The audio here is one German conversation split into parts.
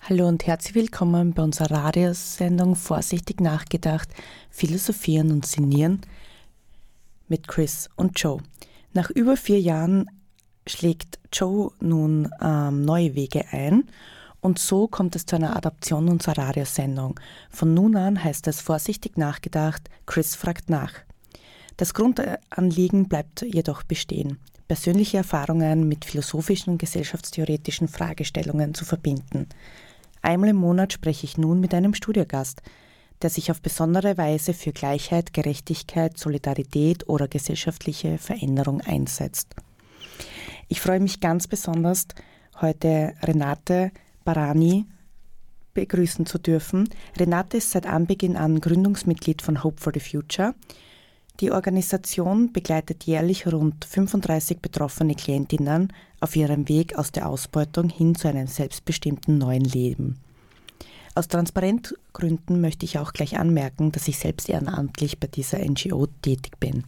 Hallo und herzlich willkommen bei unserer Radiosendung Vorsichtig nachgedacht, Philosophieren und Sinnieren mit Chris und Joe. Nach über 4 Jahren schlägt Joe nun neue Wege ein und so kommt es zu einer Adaption unserer Radiosendung. Von nun an heißt es Vorsichtig nachgedacht, Chris fragt nach. Das Grundanliegen bleibt jedoch bestehen, persönliche Erfahrungen mit philosophischen und gesellschaftstheoretischen Fragestellungen zu verbinden. Einmal im Monat spreche ich nun mit einem Studiogast, der sich auf besondere Weise für Gleichheit, Gerechtigkeit, Solidarität oder gesellschaftliche Veränderung einsetzt. Ich freue mich ganz besonders, heute Renate Barani begrüßen zu dürfen. Renate ist seit Anbeginn an Gründungsmitglied von Hope for the Future. Die Organisation begleitet jährlich rund 35 betroffene Klientinnen auf ihrem Weg aus der Ausbeutung hin zu einem selbstbestimmten neuen Leben. Aus Transparenzgründen möchte ich auch gleich anmerken, dass ich selbst ehrenamtlich bei dieser NGO tätig bin.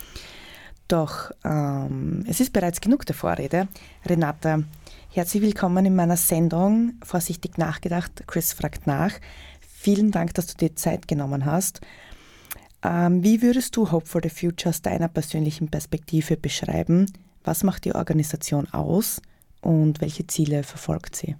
Doch es ist bereits genug der Vorrede. Renate, herzlich willkommen in meiner Sendung Vorsichtig nachgedacht, Chris fragt nach. Vielen Dank, dass du dir Zeit genommen hast. Wie würdest du Hope for the Future aus deiner persönlichen Perspektive beschreiben? Was macht die Organisation aus und welche Ziele verfolgt sie?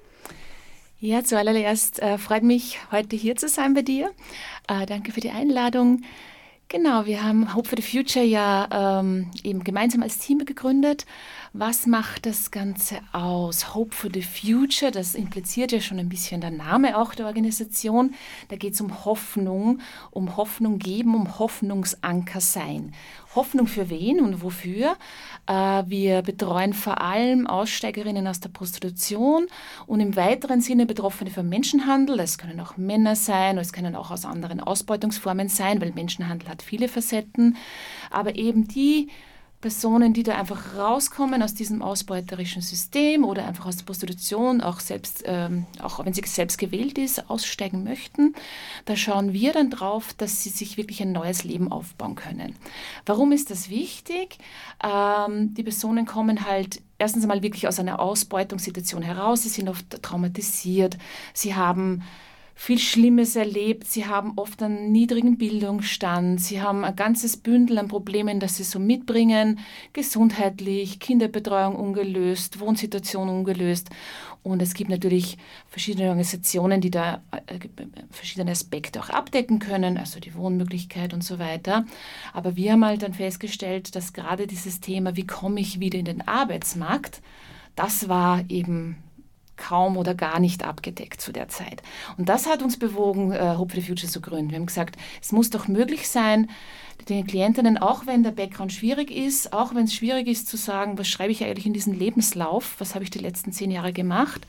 Ja, zuallererst freut mich, heute hier zu sein bei dir. Danke für die Einladung. Genau, wir haben Hope for the Future ja eben gemeinsam als Team gegründet. Was macht das Ganze aus? Hope for the Future, das impliziert ja schon ein bisschen der Name auch der Organisation. Da geht es um Hoffnung geben, um Hoffnungsanker sein. Hoffnung für wen und wofür? Wir betreuen vor allem Aussteigerinnen aus der Prostitution und im weiteren Sinne Betroffene vom Menschenhandel. Das können auch Männer sein, es können auch aus anderen Ausbeutungsformen sein, weil Menschenhandel hat viele Facetten. Aber eben die Personen, die da einfach rauskommen aus diesem ausbeuterischen System oder einfach aus der Prostitution, auch wenn sie selbst gewählt ist, aussteigen möchten, da schauen wir dann drauf, dass sie sich wirklich ein neues Leben aufbauen können. Warum ist das wichtig? Die Personen kommen halt erstens einmal wirklich aus einer Ausbeutungssituation heraus, sie sind oft traumatisiert, sie haben viel Schlimmes erlebt. Sie haben oft einen niedrigen Bildungsstand. Sie haben ein ganzes Bündel an Problemen, das sie so mitbringen. Gesundheitlich, Kinderbetreuung ungelöst, Wohnsituation ungelöst. Und es gibt natürlich verschiedene Organisationen, die da verschiedene Aspekte auch abdecken können, also die Wohnmöglichkeit und so weiter. Aber wir haben halt dann festgestellt, dass gerade dieses Thema, wie komme ich wieder in den Arbeitsmarkt, das war eben kaum oder gar nicht abgedeckt zu der Zeit. Und das hat uns bewogen, Hope for the Future zu gründen. Wir haben gesagt, es muss doch möglich sein, den Klientinnen, auch wenn der Background schwierig ist, auch wenn es schwierig ist zu sagen, was schreibe ich eigentlich in diesen Lebenslauf, was habe ich die letzten 10 Jahre gemacht,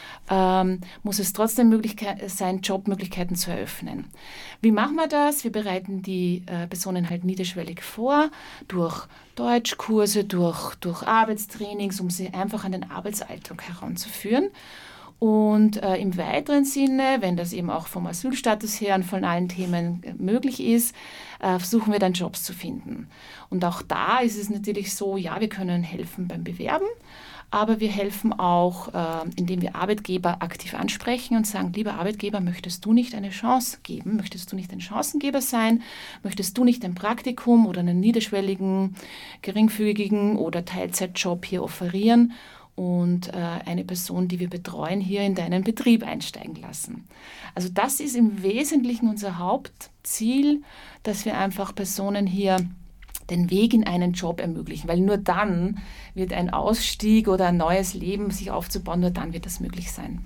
muss es trotzdem möglich sein, Jobmöglichkeiten zu eröffnen. Wie machen wir das? Wir bereiten die Personen halt niederschwellig vor, durch Deutschkurse, durch Arbeitstrainings, um sie einfach an den Arbeitsalltag heranzuführen. Und im weiteren Sinne, wenn das eben auch vom Asylstatus her und von allen Themen möglich ist, versuchen wir dann Jobs zu finden. Und auch da ist es natürlich so, ja, wir können helfen beim Bewerben, aber wir helfen auch, indem wir Arbeitgeber aktiv ansprechen und sagen, lieber Arbeitgeber, möchtest du nicht eine Chance geben? Möchtest du nicht ein Chancengeber sein? Möchtest du nicht ein Praktikum oder einen niederschwelligen, geringfügigen oder Teilzeitjob hier offerieren und eine Person, die wir betreuen, hier in deinen Betrieb einsteigen lassen? Also das ist im Wesentlichen unser Hauptziel, dass wir einfach Personen hier den Weg in einen Job ermöglichen, weil nur dann wird ein Ausstieg oder ein neues Leben sich aufzubauen, nur dann wird das möglich sein.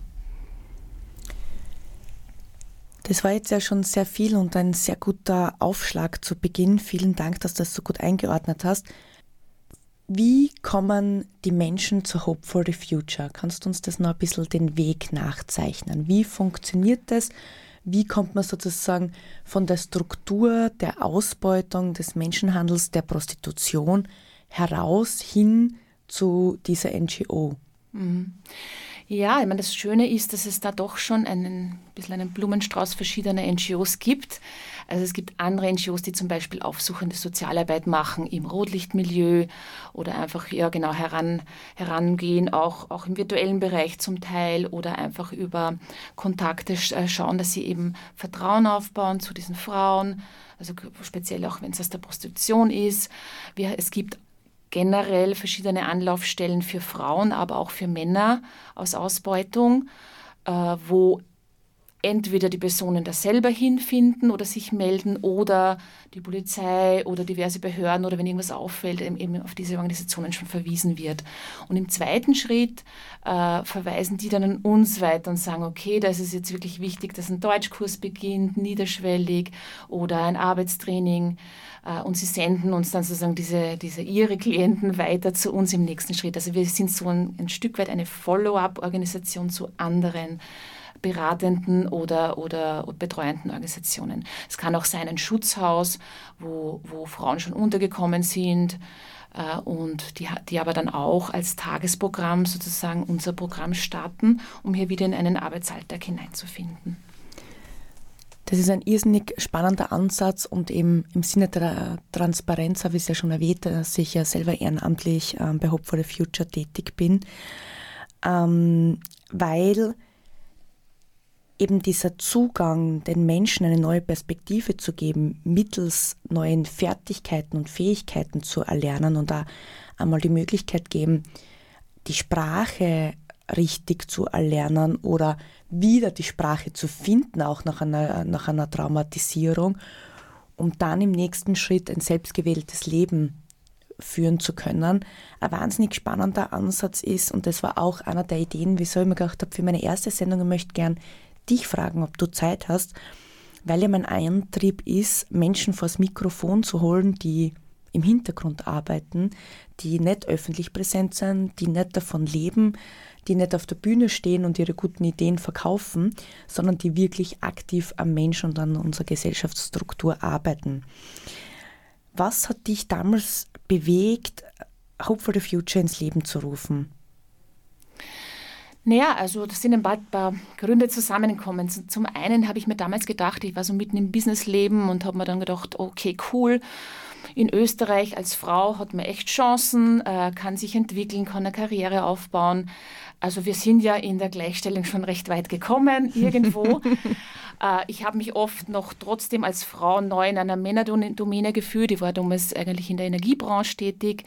Das war jetzt ja schon sehr viel und ein sehr guter Aufschlag zu Beginn. Vielen Dank, dass du das so gut eingeordnet hast. Wie kommen die Menschen zu Hope for the Future? Kannst du uns das noch ein bisschen den Weg nachzeichnen? Wie funktioniert das? Wie kommt man sozusagen von der Struktur der Ausbeutung, des Menschenhandels, der Prostitution heraus hin zu dieser NGO? Ja, ich meine, das Schöne ist, dass es da doch schon ein bisschen einen Blumenstrauß verschiedener NGOs gibt. Also es gibt andere NGOs, die zum Beispiel aufsuchende Sozialarbeit machen im Rotlichtmilieu oder einfach ja genau herangehen, auch im virtuellen Bereich zum Teil oder einfach über Kontakte schauen, dass sie eben Vertrauen aufbauen zu diesen Frauen, also speziell auch, wenn es aus der Prostitution ist. Es gibt generell verschiedene Anlaufstellen für Frauen, aber auch für Männer aus Ausbeutung, wo entweder die Personen da selber hinfinden oder sich melden oder die Polizei oder diverse Behörden oder wenn irgendwas auffällt, eben auf diese Organisationen schon verwiesen wird. Und im zweiten Schritt verweisen die dann an uns weiter und sagen, okay, da ist es jetzt wirklich wichtig, dass ein Deutschkurs beginnt, niederschwellig oder ein Arbeitstraining. Und sie senden uns dann sozusagen ihre Klienten weiter zu uns im nächsten Schritt. Also wir sind so ein Stück weit eine Follow-up-Organisation zu anderen beratenden oder betreuenden Organisationen. Es kann auch sein ein Schutzhaus, wo Frauen schon untergekommen sind und die aber dann auch als Tagesprogramm sozusagen unser Programm starten, um hier wieder in einen Arbeitsalltag hineinzufinden. Das ist ein irrsinnig spannender Ansatz und eben im Sinne der Transparenz habe ich es ja schon erwähnt, dass ich ja selber ehrenamtlich bei Hope for the Future tätig bin, weil eben dieser Zugang, den Menschen eine neue Perspektive zu geben, mittels neuen Fertigkeiten und Fähigkeiten zu erlernen und da einmal die Möglichkeit geben, die Sprache richtig zu erlernen oder wieder die Sprache zu finden, auch nach einer Traumatisierung, um dann im nächsten Schritt ein selbstgewähltes Leben führen zu können, ein wahnsinnig spannender Ansatz ist. Und das war auch einer der Ideen, wieso ich mir gedacht habe, für meine erste Sendung, ich möchte gern dich fragen, ob du Zeit hast, weil ja mein Antrieb ist, Menschen vors Mikrofon zu holen, die im Hintergrund arbeiten, die nicht öffentlich präsent sind, die nicht davon leben, die nicht auf der Bühne stehen und ihre guten Ideen verkaufen, sondern die wirklich aktiv am Menschen und an unserer Gesellschaftsstruktur arbeiten. Was hat dich damals bewegt, Hope for the Future ins Leben zu rufen? Naja, also das sind ein paar Gründe zusammengekommen. Zum einen habe ich mir damals gedacht, ich war so mitten im Businessleben und habe mir dann gedacht, okay, cool, in Österreich als Frau hat man echt Chancen, kann sich entwickeln, kann eine Karriere aufbauen. Also wir sind ja in der Gleichstellung schon recht weit gekommen, irgendwo. Ich habe mich oft noch trotzdem als Frau neu in einer Männerdomäne gefühlt. Ich war damals eigentlich in der Energiebranche tätig.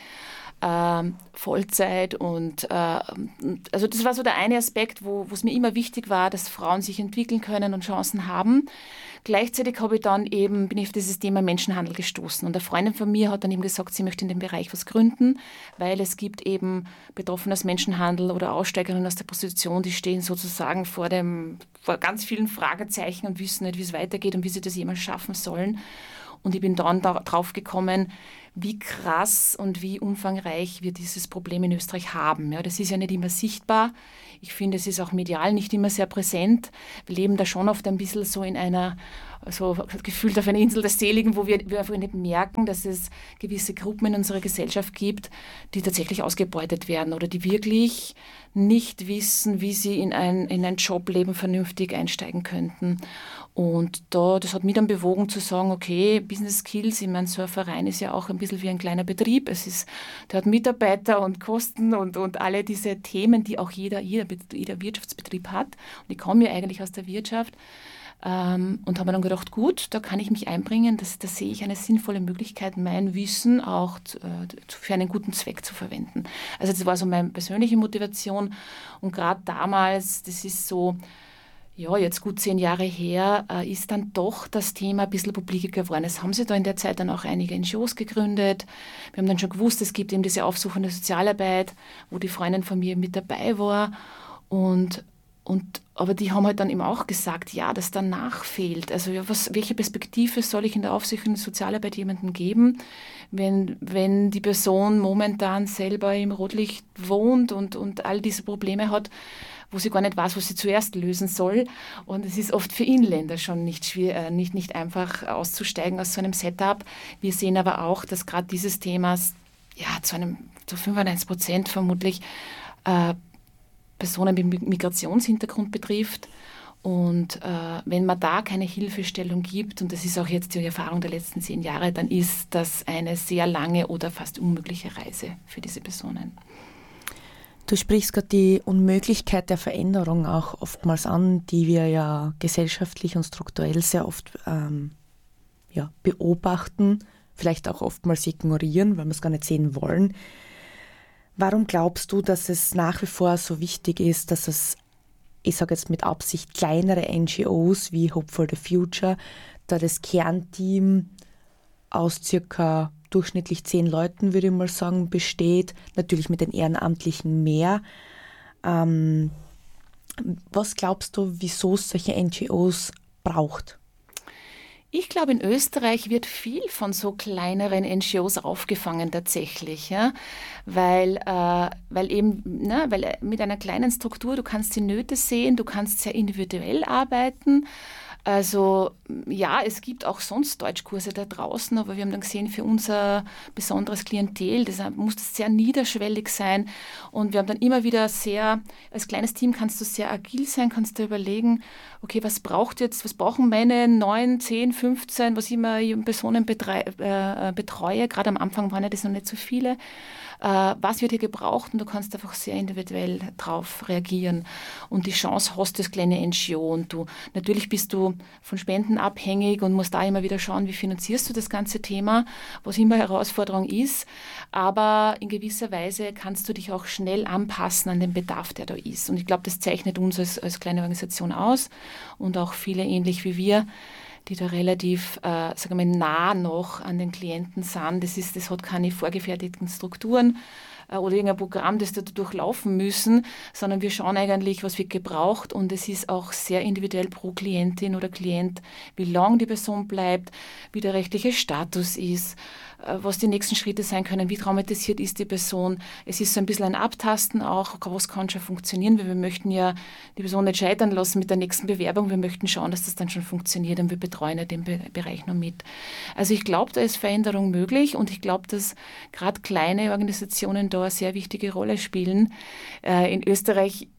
Vollzeit und also das war so der eine Aspekt, wo es mir immer wichtig war, dass Frauen sich entwickeln können und Chancen haben. Gleichzeitig bin ich auf dieses Thema Menschenhandel gestoßen und eine Freundin von mir hat dann eben gesagt, sie möchte in dem Bereich was gründen, weil es gibt eben Betroffene aus Menschenhandel oder Aussteigerinnen aus der Prostitution, die stehen sozusagen vor ganz vielen Fragezeichen und wissen nicht, wie es weitergeht und wie sie das jemals schaffen sollen. Und ich bin dann drauf gekommen, wie krass und wie umfangreich wir dieses Problem in Österreich haben. Ja, das ist ja nicht immer sichtbar. Ich finde, es ist auch medial nicht immer sehr präsent. Wir leben da schon oft ein bisschen so in einer, so gefühlt auf einer Insel der Seligen, wo wir einfach nicht merken, dass es gewisse Gruppen in unserer Gesellschaft gibt, die tatsächlich ausgebeutet werden oder die wirklich nicht wissen, wie sie in ein Jobleben vernünftig einsteigen könnten. Und das hat mich dann bewogen zu sagen, okay, Business Skills, ich meine, so ein Verein ist ja auch ein bisschen wie ein kleiner Betrieb. Der hat Mitarbeiter und Kosten und alle diese Themen, die auch jeder Wirtschaftsbetrieb hat. Und ich komme ja eigentlich aus der Wirtschaft und habe mir dann gedacht, gut, da kann ich mich einbringen, da sehe ich eine sinnvolle Möglichkeit, mein Wissen auch für einen guten Zweck zu verwenden. Also das war so meine persönliche Motivation und gerade damals, das ist so, ja, jetzt gut 10 Jahre her, ist dann doch das Thema ein bisschen publiker geworden. Es haben sich da in der Zeit dann auch einige NGOs gegründet. Wir haben dann schon gewusst, es gibt eben diese aufsuchende Sozialarbeit, wo die Freundin von mir mit dabei war. Aber die haben halt dann eben auch gesagt, ja, dass danach fehlt. Also ja, welche Perspektive soll ich in der aufsuchenden Sozialarbeit jemandem geben, wenn die Person momentan selber im Rotlicht wohnt und all diese Probleme hat, wo sie gar nicht weiß, was sie zuerst lösen soll. Und es ist oft für Inländer schon nicht einfach auszusteigen aus so einem Setup. Wir sehen aber auch, dass gerade dieses Thema zu 95% vermutlich Personen mit Migrationshintergrund betrifft. Und wenn man da keine Hilfestellung gibt, und das ist auch jetzt die Erfahrung der letzten 10 Jahre, dann ist das eine sehr lange oder fast unmögliche Reise für diese Personen. Du sprichst gerade die Unmöglichkeit der Veränderung auch oftmals an, die wir ja gesellschaftlich und strukturell sehr oft beobachten, vielleicht auch oftmals ignorieren, weil wir es gar nicht sehen wollen. Warum glaubst du, dass es nach wie vor so wichtig ist, dass es, ich sage jetzt mit Absicht, kleinere NGOs wie Hope for the Future, da das Kernteam aus circa durchschnittlich 10 Leuten, würde ich mal sagen, besteht, natürlich mit den Ehrenamtlichen mehr. Was glaubst du, wieso es solche NGOs braucht? Ich glaube, in Österreich wird viel von so kleineren NGOs aufgefangen tatsächlich, ja? Weil mit einer kleinen Struktur, du kannst die Nöte sehen, du kannst sehr individuell arbeiten. Also ja, es gibt auch sonst Deutschkurse da draußen, aber wir haben dann gesehen, für unser besonderes Klientel, muss das sehr niederschwellig sein. Und wir haben dann immer wieder als kleines Team kannst du sehr agil sein, kannst du überlegen, okay, was brauchen meine 9, 10, 15, was ich immer Personen betreue, gerade am Anfang waren ja das noch nicht so viele. Was wird hier gebraucht, und du kannst einfach sehr individuell darauf reagieren und die Chance hast du als kleine NGO, und natürlich bist du von Spenden abhängig und musst da immer wieder schauen, wie finanzierst du das ganze Thema, was immer Herausforderung ist, aber in gewisser Weise kannst du dich auch schnell anpassen an den Bedarf, der da ist, und ich glaube, das zeichnet uns als kleine Organisation aus und auch viele ähnlich wie wir, die da relativ nah noch an den Klienten sind. Das hat keine vorgefertigten Strukturen oder irgendein Programm, das da durchlaufen müssen, sondern wir schauen eigentlich, was wird gebraucht, und es ist auch sehr individuell pro Klientin oder Klient, wie lange die Person bleibt, wie der rechtliche Status ist, was die nächsten Schritte sein können, wie traumatisiert ist die Person. Es ist so ein bisschen ein Abtasten auch, was kann schon funktionieren, weil wir möchten ja die Person nicht scheitern lassen mit der nächsten Bewerbung, wir möchten schauen, dass das dann schon funktioniert, und wir betreuen ja den Bereich noch mit. Also ich glaube, da ist Veränderung möglich, und ich glaube, dass gerade kleine Organisationen da eine sehr wichtige Rolle spielen. In Österreich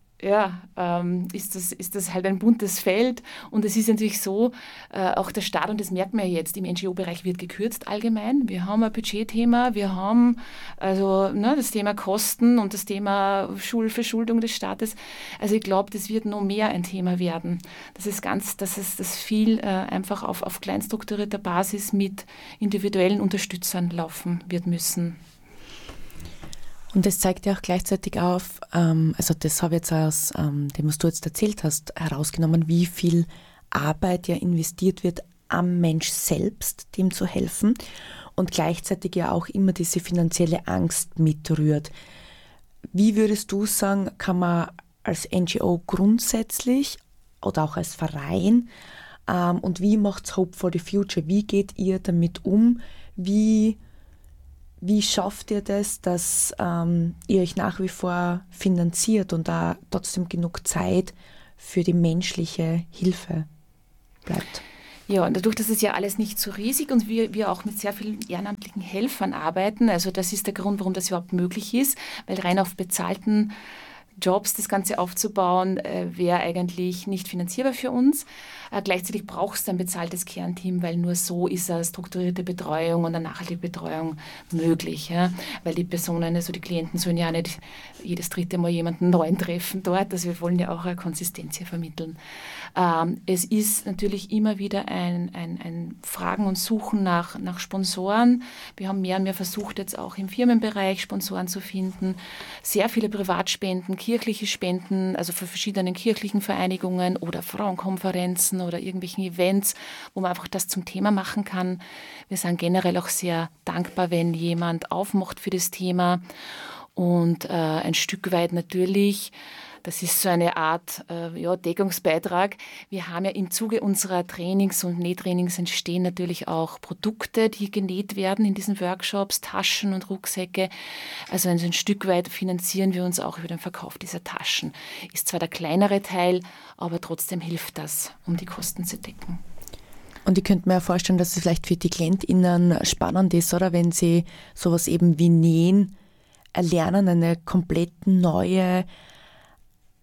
ist das halt ein buntes Feld, und es ist natürlich so, auch der Staat, und das merkt man ja jetzt, im NGO-Bereich wird gekürzt allgemein. Wir haben ein Budgetthema, wir haben das Thema Kosten und das Thema Verschuldung des Staates. Also ich glaube, das wird noch mehr ein Thema werden. Das viel einfach auf kleinstrukturierter Basis mit individuellen Unterstützern laufen wird müssen. Und das zeigt ja auch gleichzeitig auf, also das habe ich jetzt aus dem, was du jetzt erzählt hast, herausgenommen, wie viel Arbeit ja investiert wird am Mensch selbst, dem zu helfen, und gleichzeitig ja auch immer diese finanzielle Angst mitrührt. Wie würdest du sagen, kann man als NGO grundsätzlich oder auch als Verein, und wie macht Hope for the Future, wie geht ihr damit um, wie schafft ihr das, dass ihr euch nach wie vor finanziert und da trotzdem genug Zeit für die menschliche Hilfe bleibt? Ja, und dadurch, dass es ja alles nicht so riesig und wir auch mit sehr vielen ehrenamtlichen Helfern arbeiten, also das ist der Grund, warum das überhaupt möglich ist, weil rein auf bezahlten Jobs das Ganze aufzubauen, wäre eigentlich nicht finanzierbar für uns. Gleichzeitig brauchst du ein bezahltes Kernteam, weil nur so ist eine strukturierte Betreuung und eine nachhaltige Betreuung möglich. Ja? Weil die Personen, also die Klienten, sollen ja nicht jedes dritte Mal jemanden neuen treffen dort. Also wir wollen ja auch eine Konsistenz hier vermitteln. Es ist natürlich immer wieder ein Fragen und Suchen nach Sponsoren. Wir haben mehr und mehr versucht, jetzt auch im Firmenbereich Sponsoren zu finden. Sehr viele Privatspenden, kirchliche Spenden, also von verschiedenen kirchlichen Vereinigungen oder Frauenkonferenzen oder irgendwelchen Events, wo man einfach das zum Thema machen kann. Wir sind generell auch sehr dankbar, wenn jemand aufmacht für das Thema, und ein Stück weit natürlich, das ist so eine Art Deckungsbeitrag. Wir haben ja im Zuge unserer Trainings und Nähtrainings entstehen natürlich auch Produkte, die genäht werden in diesen Workshops, Taschen und Rucksäcke. Also ein Stück weit finanzieren wir uns auch über den Verkauf dieser Taschen. Ist zwar der kleinere Teil, aber trotzdem hilft das, um die Kosten zu decken. Und ich könnte mir ja vorstellen, dass es vielleicht für die KlientInnen spannend ist, oder wenn sie sowas eben wie Nähen erlernen, eine komplett neue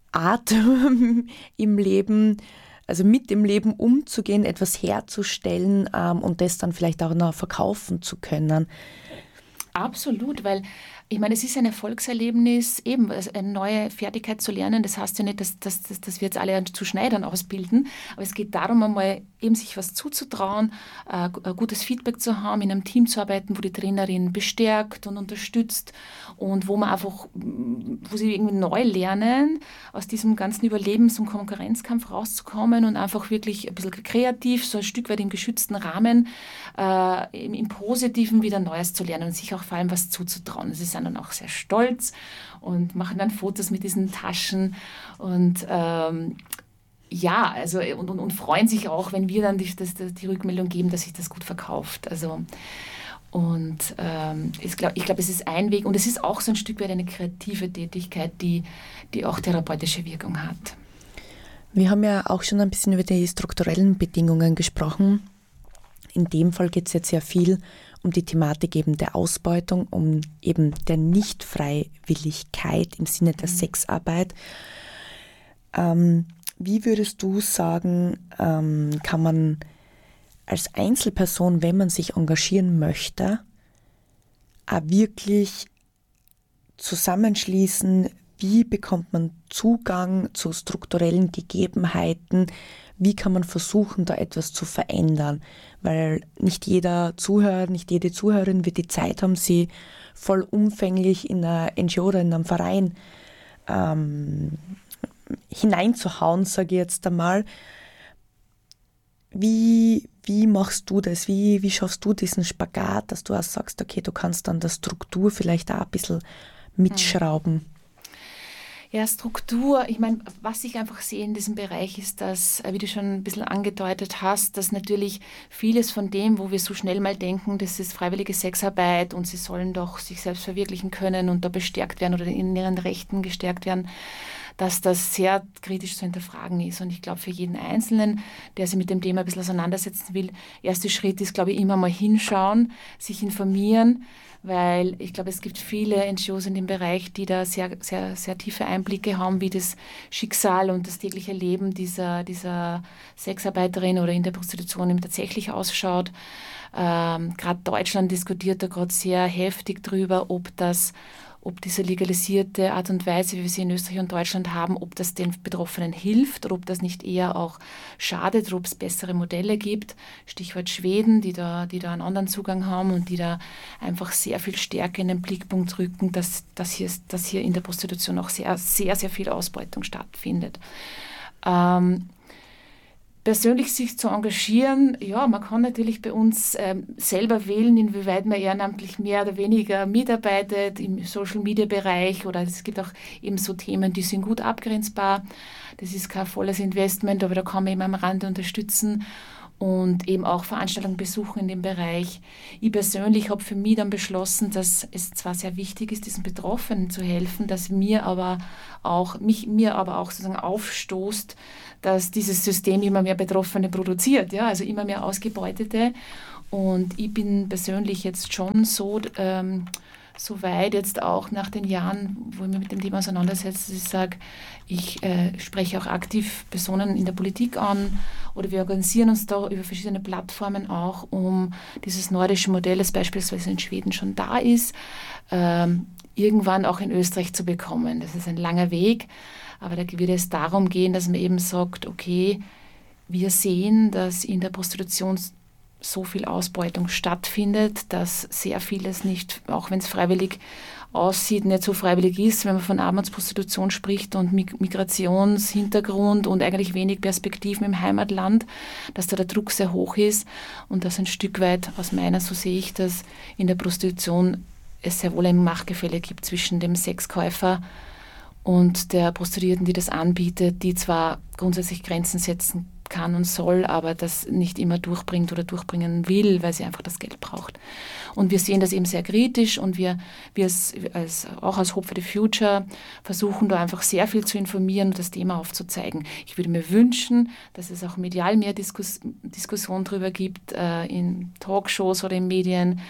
Art im Leben, also mit dem Leben umzugehen, etwas herzustellen und das dann vielleicht auch noch verkaufen zu können. Absolut, weil ich meine, es ist ein Erfolgserlebnis, eben also eine neue Fertigkeit zu lernen. Das heißt ja nicht, dass wir jetzt alle zu Schneidern ausbilden, aber es geht darum, einmal eben sich was zuzutrauen, ein gutes Feedback zu haben, in einem Team zu arbeiten, wo die Trainerin bestärkt und unterstützt und wo man einfach, wo sie irgendwie neu lernen, aus diesem ganzen Überlebens- und Konkurrenzkampf rauszukommen und einfach wirklich ein bisschen kreativ, so ein Stück weit im geschützten Rahmen, im Positiven wieder Neues zu lernen und sich auch vor allem was zuzutrauen. Sie sind dann auch sehr stolz und machen dann Fotos mit diesen Taschen und ja, also und freuen sich auch, wenn wir dann die Rückmeldung geben, dass sich das gut verkauft. Also und ich glaube, es ist ein Weg und es ist auch so ein Stück weit eine kreative Tätigkeit, die auch therapeutische Wirkung hat. Wir haben ja auch schon ein bisschen über die strukturellen Bedingungen gesprochen. In dem Fall geht es jetzt sehr viel um die Thematik eben der Ausbeutung, um eben der Nichtfreiwilligkeit im Sinne der Sexarbeit. Wie würdest du sagen, kann man als Einzelperson, wenn man sich engagieren möchte, auch wirklich zusammenschließen, wie bekommt man Zugang zu strukturellen Gegebenheiten, wie kann man versuchen, da etwas zu verändern, weil nicht jeder Zuhörer, nicht jede Zuhörerin wird die Zeit haben, sie vollumfänglich in einer NGO oder in einem Verein hineinzuhauen, sage ich jetzt einmal. Wie machst du das? Wie schaffst du diesen Spagat, dass du auch sagst, okay, du kannst an der Struktur vielleicht auch ein bisschen mitschrauben? Ja, Struktur, ich meine, was ich einfach sehe in diesem Bereich ist, dass, wie du schon ein bisschen angedeutet hast, dass natürlich vieles von dem, wo wir so schnell mal denken, das ist freiwillige Sexarbeit und sie sollen doch sich selbst verwirklichen können und da bestärkt werden oder in ihren Rechten gestärkt werden, dass das sehr kritisch zu hinterfragen ist. Und ich glaube, für jeden Einzelnen, der sich mit dem Thema ein bisschen auseinandersetzen will, erster Schritt ist, glaube ich, immer mal hinschauen, sich informieren, weil ich glaube, es gibt viele NGOs in dem Bereich, die da sehr, sehr, sehr tiefe Einblicke haben, wie das Schicksal und das tägliche Leben dieser Sexarbeiterin oder in der Prostitution eben tatsächlich ausschaut. Gerade Deutschland diskutiert da gerade sehr heftig drüber, ob diese legalisierte Art und Weise, wie wir sie in Österreich und Deutschland haben, ob das den Betroffenen hilft oder ob das nicht eher auch schadet oder ob es bessere Modelle gibt. Stichwort Schweden, die da einen anderen Zugang haben und die da einfach sehr viel stärker in den Blickpunkt rücken, dass hier in der Prostitution auch sehr, sehr, sehr viel Ausbeutung stattfindet. Persönlich sich zu engagieren, ja, man kann natürlich bei uns selber wählen, inwieweit man ehrenamtlich mehr oder weniger mitarbeitet im Social-Media-Bereich oder es gibt auch eben so Themen, die sind gut abgrenzbar. Das ist kein volles Investment, aber da kann man eben am Rande unterstützen und eben auch Veranstaltungen besuchen in dem Bereich. Ich persönlich habe für mich dann beschlossen, dass es zwar sehr wichtig ist, diesen Betroffenen zu helfen, dass mir aber auch sozusagen aufstoßt, dass dieses System immer mehr Betroffene produziert, ja, also immer mehr Ausgebeutete. Und ich bin persönlich jetzt schon so weit jetzt auch nach den Jahren, wo ich mich mit dem Thema auseinandersetze, dass ich sage, ich spreche auch aktiv Personen in der Politik an oder wir organisieren uns da über verschiedene Plattformen auch, um dieses nordische Modell, das beispielsweise in Schweden schon da ist, irgendwann auch in Österreich zu bekommen. Das ist ein langer Weg, aber da wird es darum gehen, dass man eben sagt, okay, wir sehen, dass in der Prostitution so viel Ausbeutung stattfindet, dass sehr vieles nicht, auch wenn es freiwillig aussieht, nicht so freiwillig ist, wenn man von Armutsprostitution spricht und Migrationshintergrund und eigentlich wenig Perspektiven im Heimatland, dass da der Druck sehr hoch ist und dass ein Stück weit, so sehe ich das, in der Prostitution es sehr wohl ein Machtgefälle gibt zwischen dem Sexkäufer und der Prostituierten, die das anbietet, die zwar grundsätzlich Grenzen setzen kann und soll, aber das nicht immer durchbringt oder durchbringen will, weil sie einfach das Geld braucht. Und wir sehen das eben sehr kritisch und wir auch als Hope for the Future versuchen da einfach sehr viel zu informieren und das Thema aufzuzeigen. Ich würde mir wünschen, dass es auch medial mehr Diskussion darüber gibt, in Talkshows oder in Medien,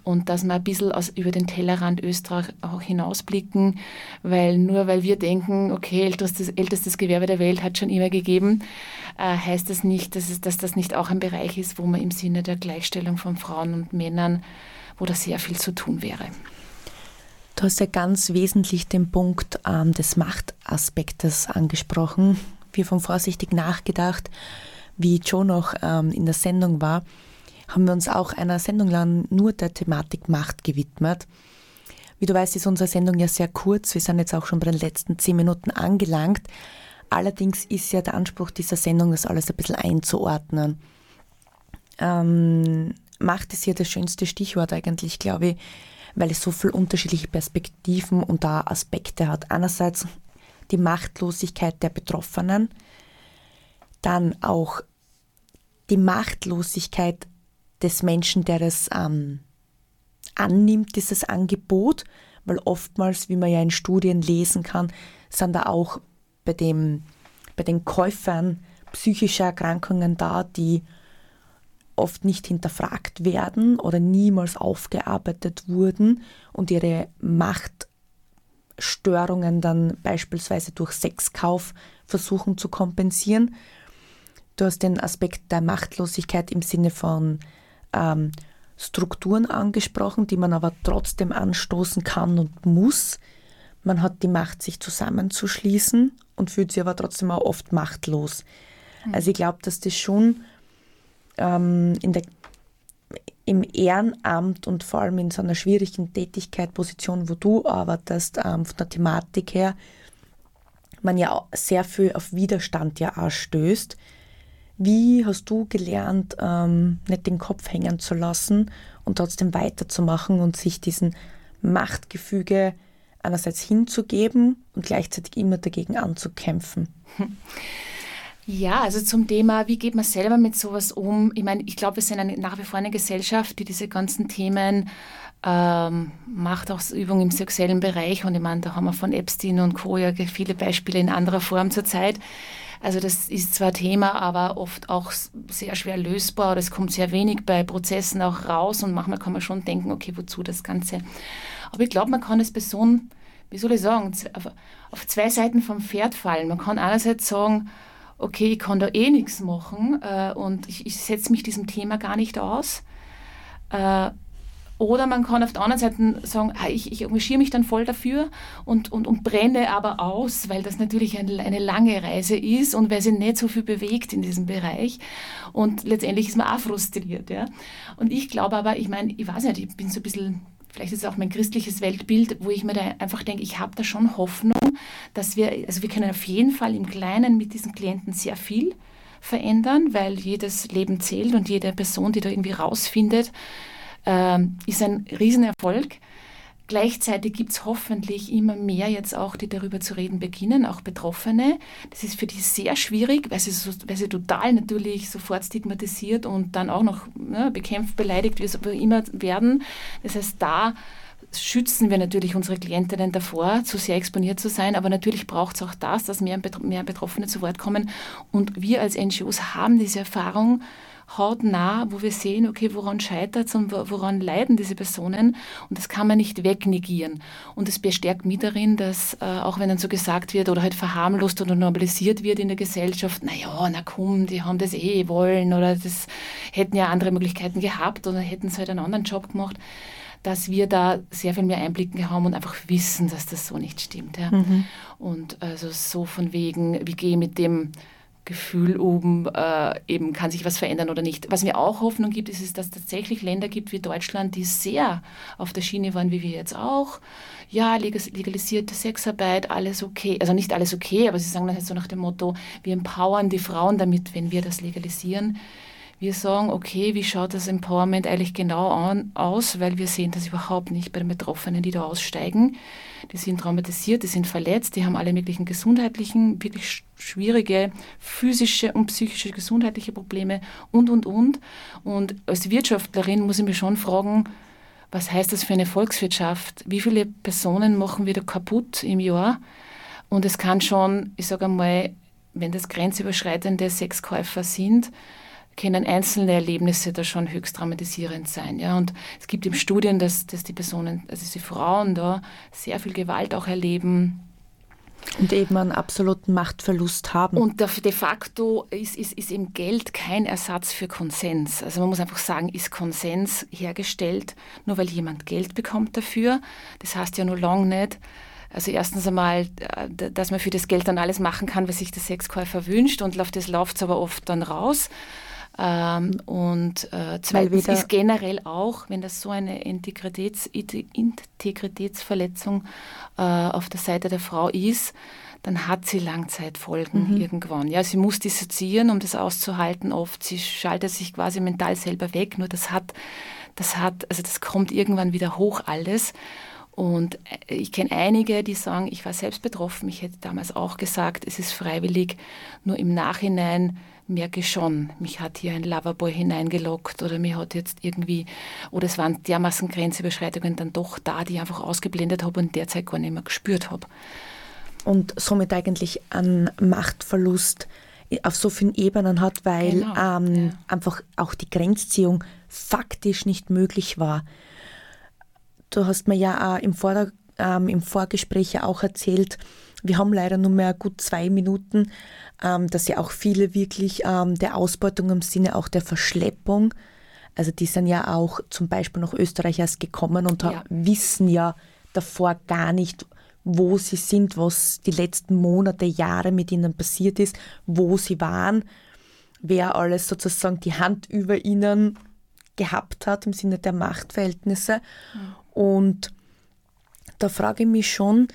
und dass wir ein bisschen über den Tellerrand Österreich auch hinausblicken, weil nur weil wir denken, okay, ältestes Gewerbe der Welt hat schon immer gegeben, heißt das nicht, dass das nicht auch ein Bereich ist, wo man im Sinne der Gleichstellung von Frauen und Männern, wo da sehr viel zu tun wäre. Du hast ja ganz wesentlich den Punkt des Machtaspektes angesprochen. Wir haben vorsichtig nachgedacht, wie Joe noch in der Sendung war, haben wir uns auch einer Sendung lang nur der Thematik Macht gewidmet. Wie du weißt, ist unsere Sendung ja sehr kurz. Wir sind jetzt auch schon bei den letzten 10 Minuten angelangt. Allerdings ist ja der Anspruch dieser Sendung, das alles ein bisschen einzuordnen. Macht ist hier das schönste Stichwort eigentlich, glaube ich, weil es so viele unterschiedliche Perspektiven und da Aspekte hat. Einerseits die Machtlosigkeit der Betroffenen, dann auch die Machtlosigkeit des Menschen, der das annimmt, dieses Angebot, weil oftmals, wie man ja in Studien lesen kann, sind da auch bei den Käufern psychische Erkrankungen da, die oft nicht hinterfragt werden oder niemals aufgearbeitet wurden und ihre Machtstörungen dann beispielsweise durch Sexkauf versuchen zu kompensieren. Du hast den Aspekt der Machtlosigkeit im Sinne von Strukturen angesprochen, die man aber trotzdem anstoßen kann und muss. Man hat die Macht, sich zusammenzuschließen und fühlt sich aber trotzdem auch oft machtlos. Also ich glaube, dass das schon im Ehrenamt und vor allem in so einer schwierigen Tätigkeitsposition, wo du arbeitest, von der Thematik her, man ja auch sehr viel auf Widerstand ja auch stößt. Wie hast du gelernt, nicht den Kopf hängen zu lassen und trotzdem weiterzumachen und sich diesen Machtgefüge einerseits hinzugeben und gleichzeitig immer dagegen anzukämpfen? Ja, also zum Thema, wie geht man selber mit sowas um? Ich meine, ich glaube, wir sind nach wie vor eine Gesellschaft, die diese ganzen Themen Machtausübung im sexuellen Bereich, und ich meine, da haben wir von Epstein und Co. ja viele Beispiele in anderer Form zurzeit. Also das ist zwar Thema, aber oft auch sehr schwer lösbar, oder es kommt sehr wenig bei Prozessen auch raus, und manchmal kann man schon denken, okay, wozu das Ganze? Aber ich glaube, man kann als Person, wie soll ich sagen, auf 2 Seiten vom Pferd fallen. Man kann einerseits sagen, okay, ich kann da eh nichts machen und ich setze mich diesem Thema gar nicht aus. Oder man kann auf der anderen Seite sagen, ich engagiere mich dann voll dafür und brenne aber aus, weil das natürlich eine lange Reise ist und weil sich nicht so viel bewegt in diesem Bereich. Und letztendlich ist man auch frustriert. Ja? Und ich glaube aber, ich meine, ich weiß nicht, ich bin so ein bisschen, vielleicht ist es auch mein christliches Weltbild, wo ich mir da einfach denke, ich habe da schon Hoffnung, dass wir können auf jeden Fall im Kleinen mit diesen Klienten sehr viel verändern, weil jedes Leben zählt und jede Person, die da irgendwie rausfindet, ist ein Riesenerfolg. Gleichzeitig gibt es hoffentlich immer mehr jetzt auch, die darüber zu reden beginnen, auch Betroffene. Das ist für die sehr schwierig, weil sie total natürlich sofort stigmatisiert und dann auch noch bekämpft, beleidigt, wie es immer werden. Das heißt, da schützen wir natürlich unsere Klientinnen davor, zu sehr exponiert zu sein, aber natürlich braucht es auch das, dass mehr Betroffene zu Wort kommen. Und wir als NGOs haben diese Erfahrung hautnah, wo wir sehen, okay, woran scheitert es und woran leiden diese Personen, und das kann man nicht wegnegieren. Und es bestärkt mich darin, dass auch wenn dann so gesagt wird oder halt verharmlost oder normalisiert wird in der Gesellschaft, na komm, die haben das eh wollen oder das hätten ja andere Möglichkeiten gehabt oder hätten sie halt einen anderen Job gemacht, dass wir da sehr viel mehr Einblicken haben und einfach wissen, dass das so nicht stimmt. Ja. Und also so von wegen, wie gehe ich mit dem Gefühl eben kann sich was verändern oder nicht. Was mir auch Hoffnung gibt, ist, dass es tatsächlich Länder gibt wie Deutschland, die sehr auf der Schiene waren, wie wir jetzt auch. Ja, legalisierte Sexarbeit, alles okay. Also nicht alles okay, aber sie sagen dann halt so nach dem Motto, wir empowern die Frauen damit, wenn wir das legalisieren. Wir sagen, okay, wie schaut das Empowerment eigentlich genau aus, weil wir sehen das überhaupt nicht bei den Betroffenen, die da aussteigen. Die sind traumatisiert, die sind verletzt, die haben alle möglichen gesundheitlichen, wirklich schwierige physische und psychische gesundheitliche Probleme und. Und als Wirtschaftlerin muss ich mich schon fragen, was heißt das für eine Volkswirtschaft? Wie viele Personen machen wir da kaputt im Jahr? Und es kann schon, ich sage einmal, wenn das grenzüberschreitende Sexkäufer sind, können einzelne Erlebnisse da schon höchst traumatisierend sein. Ja? Und es gibt eben Studien, dass die Personen, also die Frauen da sehr viel Gewalt auch erleben. Und eben einen absoluten Machtverlust haben. Und de facto ist eben Geld kein Ersatz für Konsens. Also man muss einfach sagen, ist Konsens hergestellt, nur weil jemand Geld bekommt dafür. Das heißt ja nur lang nicht. Also erstens einmal, dass man für das Geld dann alles machen kann, was sich der Sexkäufer wünscht, und das läuft es aber oft dann raus. Und zweitens ist generell auch, wenn das so eine Integritätsverletzung auf der Seite der Frau ist, dann hat sie Langzeitfolgen irgendwann. Ja, sie muss dissoziieren, um das auszuhalten. Oft, sie schaltet sich quasi mental selber weg. Nur das kommt irgendwann wieder hoch alles. Und ich kenne einige, die sagen, ich war selbst betroffen. Ich hätte damals auch gesagt, es ist freiwillig. Nur im Nachhinein merke ich schon, mich hat hier ein Loverboy hineingelockt oder mir hat jetzt irgendwie, oder es waren dermaßen Grenzüberschreitungen dann doch da, die ich einfach ausgeblendet habe und derzeit gar nicht mehr gespürt habe. Und somit eigentlich einen Machtverlust auf so vielen Ebenen hat, weil einfach auch die Grenzziehung faktisch nicht möglich war. Du hast mir ja auch im Vorgespräch ja auch erzählt, wir haben leider nur mehr gut 2 Minuten, dass ja auch viele wirklich der Ausbeutung im Sinne auch der Verschleppung, also die sind ja auch zum Beispiel nach Österreich erst gekommen und wissen ja davor gar nicht, wo sie sind, was die letzten Monate, Jahre mit ihnen passiert ist, wo sie waren, wer alles sozusagen die Hand über ihnen gehabt hat im Sinne der Machtverhältnisse. Und da frage ich mich schon,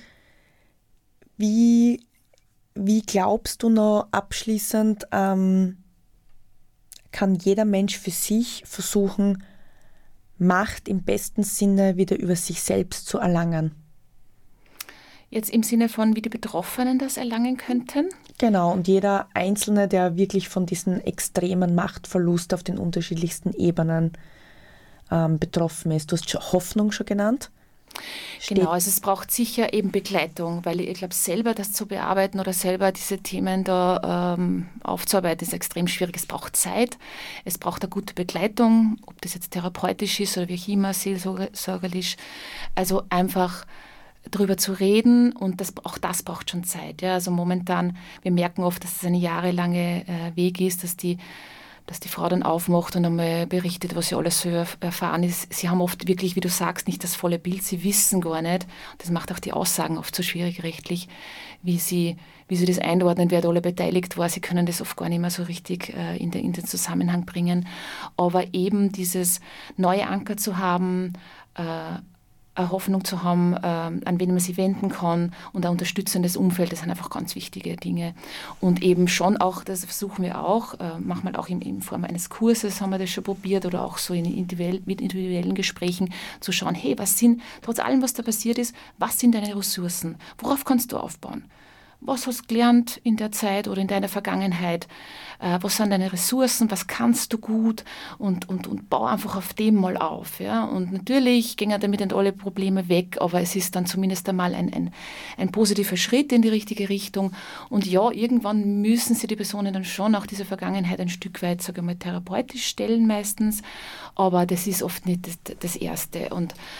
wie glaubst du noch abschließend, kann jeder Mensch für sich versuchen, Macht im besten Sinne wieder über sich selbst zu erlangen? Jetzt im Sinne von, wie die Betroffenen das erlangen könnten? Genau, und jeder Einzelne, der wirklich von diesem extremen Machtverlust auf den unterschiedlichsten Ebenen betroffen ist. Du hast Hoffnung schon genannt. Genau, also es braucht sicher eben Begleitung, weil ich glaube, selber das zu bearbeiten oder selber diese Themen da aufzuarbeiten, ist extrem schwierig. Es braucht Zeit, es braucht eine gute Begleitung, ob das jetzt therapeutisch ist oder wie auch immer, seelsorgerlich. Also einfach darüber zu reden, und auch das braucht schon Zeit. Ja. Also momentan, wir merken oft, dass es ein jahrelange Weg ist, dass die Frau dann aufmacht und einmal berichtet, was sie alles so erfahren ist. Sie haben oft wirklich, wie du sagst, nicht das volle Bild. Sie wissen gar nicht. Das macht auch die Aussagen oft so schwierig rechtlich, wie sie das einordnen, wer da alle beteiligt war. Sie können das oft gar nicht mehr so richtig in den Zusammenhang bringen. Aber eben dieses neue Anker zu haben, eine Hoffnung zu haben, an wen man sich wenden kann, und ein unterstützendes Umfeld, das sind einfach ganz wichtige Dinge. Und eben schon auch, das versuchen wir auch, manchmal auch in Form eines Kurses haben wir das schon probiert, oder auch so mit individuellen Gesprächen zu schauen, hey, trotz allem, was da passiert ist, was sind deine Ressourcen? Worauf kannst du aufbauen? Was hast du gelernt in der Zeit oder in deiner Vergangenheit? Was sind deine Ressourcen? Was kannst du gut? Und bau einfach auf dem mal auf. Ja? Und natürlich gehen damit nicht alle Probleme weg, aber es ist dann zumindest einmal ein positiver Schritt in die richtige Richtung. Und ja, irgendwann müssen sie die Personen dann schon auch diese Vergangenheit ein Stück weit, sage ich mal, therapeutisch stellen meistens. Aber das ist oft nicht das Erste. Und